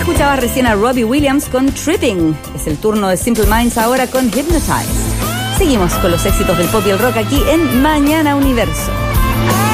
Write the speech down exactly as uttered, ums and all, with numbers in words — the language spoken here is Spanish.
Escuchabas recién a Robbie Williams con Tripping. Es el turno de Simple Minds ahora con Hypnotize. Seguimos con los éxitos del pop y el rock aquí en Mañana Universo.